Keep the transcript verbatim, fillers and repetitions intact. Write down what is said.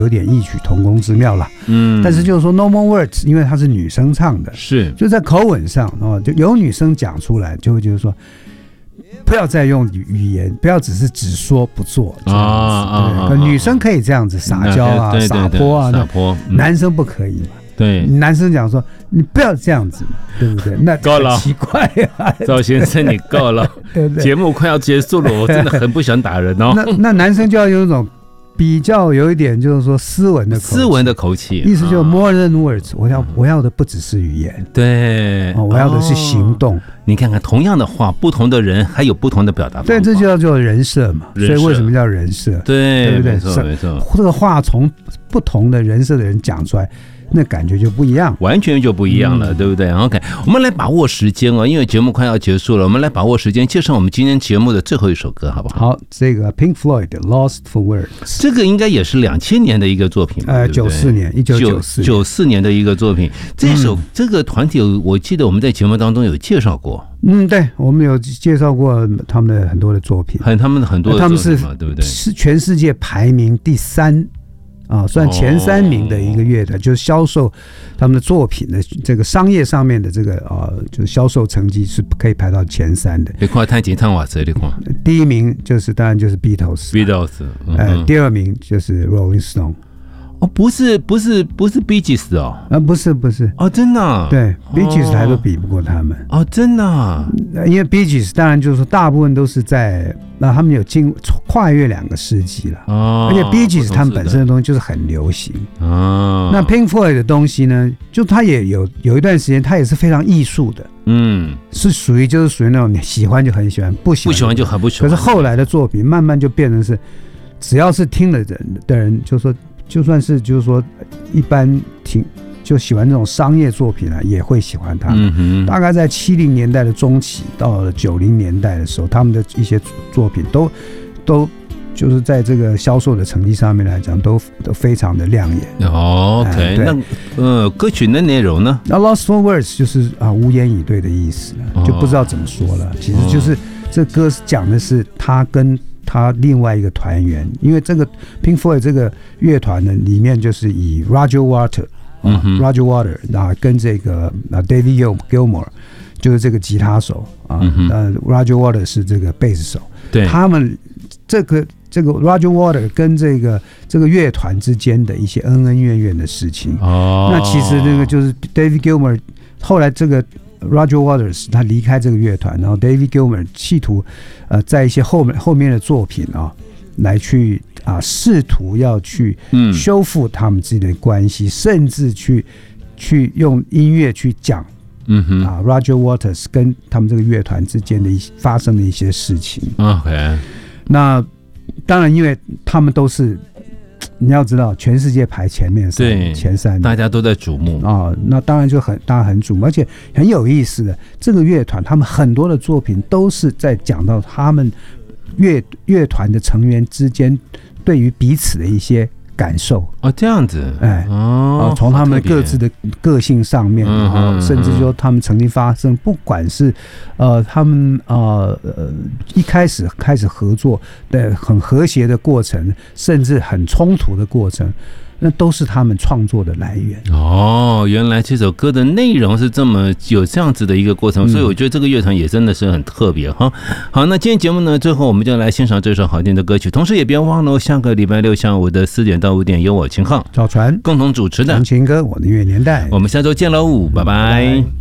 有点异曲同工之妙啦。嗯，但是就是说 No More Words， 因为它是女生唱的， 是就在口吻上哦，就有女生讲出来，就会觉得说。不要再用语言，不要只是只说不做这样子。啊啊、女生可以这样子撒娇啊、对对对撒泼啊，撒泼、嗯，男生不可以嘛。对，男生讲说你不要这样子嘛，对不对？那够了，奇怪啊， 赵先生你够了，对对，节目快要结束了，我真的很不想打人哦。 那那男生就要有一种。比较有一点就是说斯文的口气， 斯文的口气， 意思就是 more than words， 我要我要的不只是语言， 对、 哦，我要的是行动。哦、 你看看，同样的话，不同的人还有不同的表达方法， 对，这就叫做人设嘛。所以为什么叫人设？ 对， 对不对？ 没错没错， 这个话从不同的人设的人讲出来。那感觉就不一样， 完全就不一样了，嗯、对不对 ？OK， 我们来把握时间哦，因为节目快要结束了，我们来把握时间，介绍我们今天节目的最后一首歌，好不好？ 好，这个 Pink Floyd 的 Lost for Words， 这个应该也是两千年的一个作品吧？ 呃，九四年，一九九四九四年的一个作品。这首、嗯、这个团体，我记得我们在节目当中有介绍过。 嗯，对，我们有介绍过他们的很多的作品， 很他们的很多的作品嘛，他们是对不对？ 是全世界排名第三。啊，算前三名的一个乐团，哦、就是销售他们的作品的这个商业上面的这个啊，就是销售成绩是可以排到前三的。 你看太极唱瓦泽，你看第一名就是当然就是 Beatles，Beatles， 嗯、 呃，第二名就是 Rolling Stone。 哦，不是，不是，不是 Bee Gees 哦， 啊，不是，不是， 哦，真的、啊， 对 ，Bee Gees 还都比不过他们， 哦，真的、啊， 因为 Bee Gees 当然就是说大部分都是在，那他们有经跨越两个世纪了，哦，而且 Bee Gees 他们本身的东西就是很流行，哦，那 Pink Floyd 的东西呢，就他也有有一段时间，他也是非常艺术的，嗯，是属于就是属于那种你喜欢就很喜欢，不喜欢不喜欢就很不喜欢， 可是后来的作品慢慢就变成是，只要是听了人的人，就说。就算是就是说，一般挺就喜欢这种商业作品啊，也会喜欢他们。嗯、大概在七零年代的中期到了九零年代的时候，他们的一些作品都都就是在这个销售的成绩上面来讲，都都非常的亮眼。 哦 OK， 那呃，歌曲的内容呢？ 那 Lost for Words 就是啊，无言以对的意思，就不知道怎么说了。其实就是这歌讲的是他跟。他另外一个团员，因为这个 Pink Floyd 这个乐团呢，里面就是以 Roger Waters，、嗯啊、Roger Waters 啊，跟这个啊 David Gilmour 就是这个吉他手啊，嗯、呃 Roger Waters 是这个贝斯手，对，他们这个这个 Roger Waters 跟这个这个乐团之间的一些恩恩怨怨的事情。哦，那其实这个就是 David Gilmour 后来这个。Roger Waters 他离开这个乐团，然后 David Gilmour 企图，呃，在一些后面后面的作品啊，来去啊试图要去修复他们之间的关系，嗯、甚至去去用音乐去讲，嗯哼啊 Roger Waters 跟他们这个乐团之间的一些发生的一些事情。OK， 那当然，因为他们都是。你要知道，全世界排前面三前三， 大家都在瞩目啊、哦。那当然就很，当然很瞩目，而且很有意思的，这个乐团他们很多的作品都是在讲到他们乐乐团的成员之间对于彼此的一些感受哦，这样子， 哎，哦，从他们各自的个性上面，然后甚至说他们曾经发生，不管是呃他们呃呃一开始开始合作的很和谐的过程，甚至很冲突的过程。那都是他们创作的来源哦。原来这首歌的内容是这么有这样子的一个过程，嗯、所以我觉得这个乐团也真的是很特别哈。好，那今天节目呢，最后我们就来欣赏这首好听的歌曲，同时也别忘了下个礼拜六下午的四点到五点，由我秦昊、 赵传共同主持的 《情歌我的音乐年代》， 我们下周见喽，拜拜。拜拜。